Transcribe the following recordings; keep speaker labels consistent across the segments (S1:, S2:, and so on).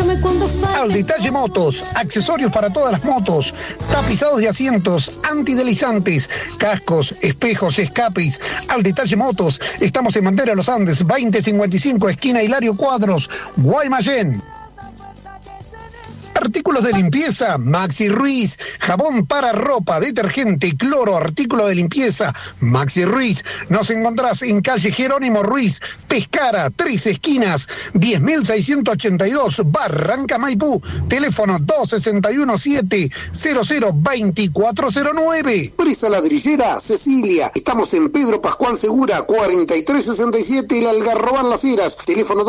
S1: Al Detalle Motos, accesorios para todas las motos, tapizados de asientos, antideslizantes, cascos, espejos, escapes. Al Detalle Motos, estamos en Bandera Los Andes, 2055, esquina Hilario Cuadros, Guaymallén. Artículos de limpieza, Maxi Ruiz. Jabón para ropa, detergente, cloro, artículo de limpieza, Maxi Ruiz. Nos encontrás en calle Jerónimo Ruiz, Pescara, 3 esquinas, 10.682, Barranca Maipú. Teléfono 261-700-2409.
S2: Presa Ladrillera Cecilia. Estamos en Pedro Pascual Segura, 4367, El Algarrobán Las Heras. Teléfono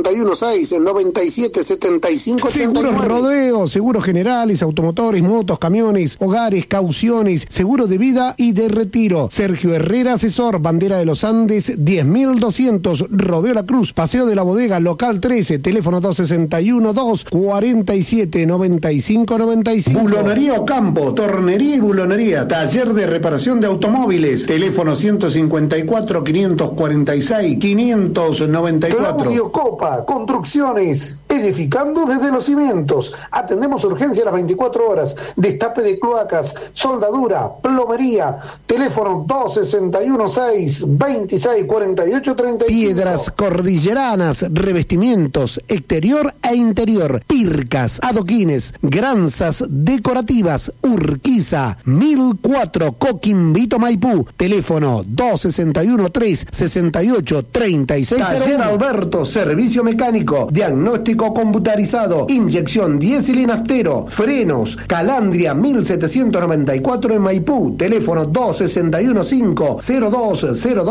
S2: 261-697-7589.
S1: Seguros Rodeo, seguros generales, automotores, motos, camiones, hogares, cauciones, seguro de vida y de retiro. Sergio Herrera, asesor, Bandera de los Andes, 10.200, Rodeo La Cruz, Paseo de la Bodega, local 13, teléfono 261-247-9595.
S2: Bulonería Ocampo, tornería y bulonería, taller de reparación de automóviles, teléfono 154-546-594.
S1: Claudio Copa, Construcciones, edificando desde los cimientos. Atendemos urgencia a las 24 horas, destape de cloacas, soldadura, plomería, teléfono 261-626-4835. Piedras cordilleranas, revestimientos, exterior e interior, pircas, adoquines, granzas decorativas, Urquiza, 1004, Coquimbito, Maipú, teléfono 261-368-3601. Taller Alberto, servicio mecánico, diagnóstico computarizado, inyección diésel-naftero, frenos, Calandria 1794 en Maipú, teléfono 261-50202.